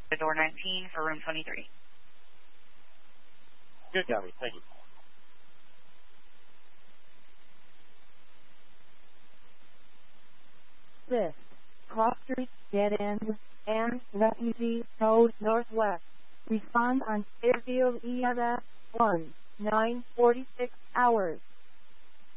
to door 19 for room 23. Good, copy. Thank you. This, Cross Street, Dead End, and Refugee Road Northwest. Respond on Fairfield EMS 1, 9:46 hours.